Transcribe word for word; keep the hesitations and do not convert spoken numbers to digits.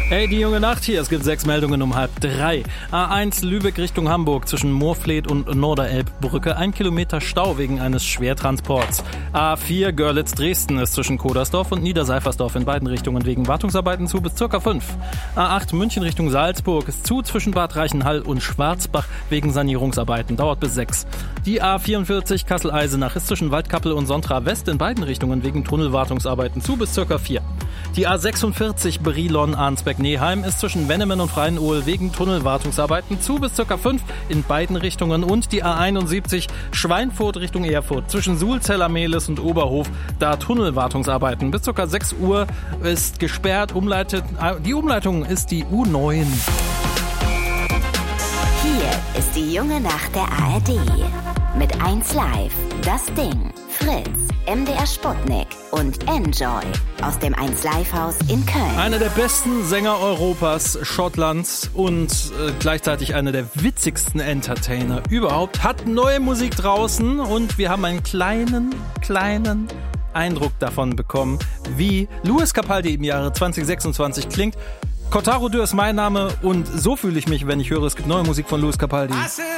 Hey, die junge Nacht hier. Es gibt sechs Meldungen um halb drei. A eins Lübeck Richtung Hamburg zwischen Moorfleet und Norderelbbrücke. Ein Kilometer Stau wegen eines Schwertransports. A vier Görlitz Dresden ist zwischen Kodersdorf und Niederseifersdorf in beiden Richtungen wegen Wartungsarbeiten zu bis circa fünf. A acht München Richtung Salzburg ist zu zwischen Bad Reichenhall und Schwarzbach wegen Sanierungsarbeiten. Dauert bis sechs. Die A vierundvierzig Kassel-Eisenach ist zwischen Waldkappel und Sontra West in beiden Richtungen wegen Tunnelwartungsarbeiten zu bis circa vier. Die A sechsundvierzig Brilon-Arnsberg-Neheim ist zwischen Wennemen und Freienohl wegen Tunnelwartungsarbeiten zu bis circa fünf in beiden Richtungen. Und die A einundsiebzig Schweinfurt Richtung Erfurt zwischen Sulzeller-Mehlis und Oberhof, da Tunnelwartungsarbeiten. Bis circa sechs Uhr ist gesperrt. Umleitet, die Umleitung ist die U neun. Hier ist die junge Nacht der A R D. Mit eins Live, Das Ding, Fritz, M D R Sputnik und Enjoy aus dem eins Live Haus in Köln. Einer der besten Sänger Europas, Schottlands und äh, gleichzeitig einer der witzigsten Entertainer überhaupt, hat neue Musik draußen und wir haben einen kleinen, kleinen Eindruck davon bekommen, wie Lewis Capaldi im Jahre zwanzig sechsundzwanzig klingt. Kotaro Dürr ist mein Name und so fühle ich mich, wenn ich höre, es gibt neue Musik von Lewis Capaldi.